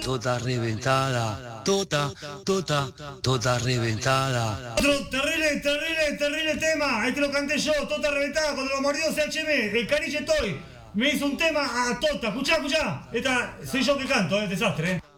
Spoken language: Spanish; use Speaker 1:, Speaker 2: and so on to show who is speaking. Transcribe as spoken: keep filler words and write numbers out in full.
Speaker 1: toda reventada, toda, toda, toda reventada.
Speaker 2: Otro terrible, terrible, terrible tema. Este lo canté yo, Tota reventada, cuando lo mordió C H M, el Caniche Toy. Me hizo un tema a Tota, escuchá, escuchá. Esta soy yo que canto, es desastre, eh.